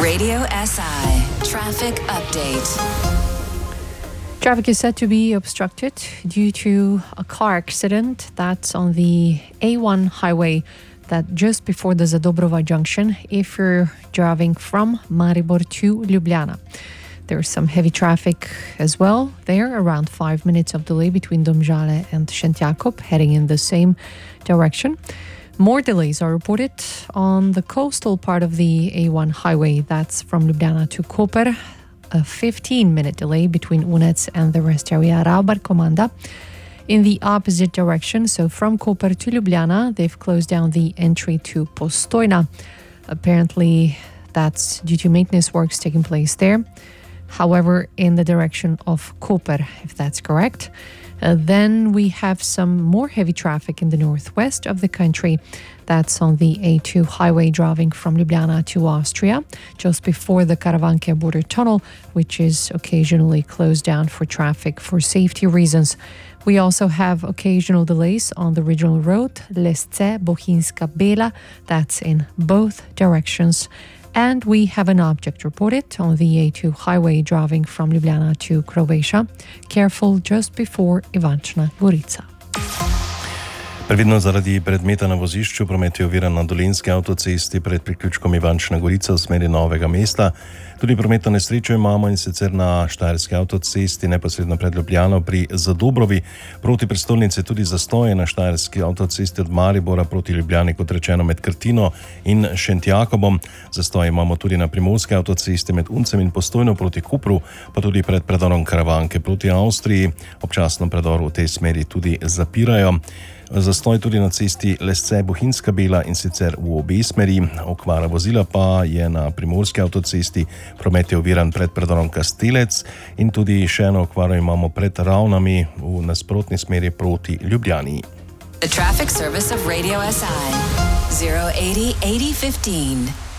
Radio SI Traffic Update. Traffic is said to be obstructed due to a car accident that's on the A1 highway that just before the Zadobrova junction if you're driving from Maribor to Ljubljana. There's some heavy traffic as well there, around 5 minutes of delay between Domžale and Šentjakov, heading in the same direction. More delays are reported on the coastal part of the A1 highway, that's from Ljubljana to Koper. A 15-minute delay between Unec and the rest area Raubar-Komanda. In the opposite direction, so from Koper to Ljubljana, they've closed down the entry to Postojna. Apparently, that's due to maintenance works taking place there. However, in the direction of Koper, if that's correct. Then we have some more heavy traffic in the northwest of the country. That's on the A2 highway driving from Ljubljana to Austria, just before the Karavanke border tunnel, which is occasionally closed down for traffic for safety reasons. We also have occasional delays on the regional road, Lesce-Bohinjska-Bela, that's in both directions. And we have an object reported on the A2 highway driving from Ljubljana to Croatia. Careful just before Ivančna Gorica. Previdno zaradi predmeta na vozišču, promet je oviran na Dolenjski avtocesti pred priključkom Ivančna Gorica v smeri Novega mesta. Tudi prometno nesrečo imamo, in sicer na Štajerski avtocesti neposredno pred Ljubljano pri Zadobrovi. Proti prestolnici tudi zastoje na Štajerski avtocesti od Maribora proti Ljubljani, kot rečeno med Krtino in Šentjakobom. Zastoje imamo tudi na Primorski avtocesti med Uncem in Postojno proti Kopru, pa tudi pred predorom Karavanke proti Avstriji. Občasno predor v tej smeri tudi zapirajo. Zastoj tudi na cesti Lesce-Bohinjska-Bela, in sicer v obe smeri. Okvara vozila pa je na Primorski avtocesti. Promet je oviran pred predorom Kastelec in tudi še eno okvaro imamo pred Ravnami v nasprotni smeri proti Ljubljani. The traffic service of Radio SI 080 8015.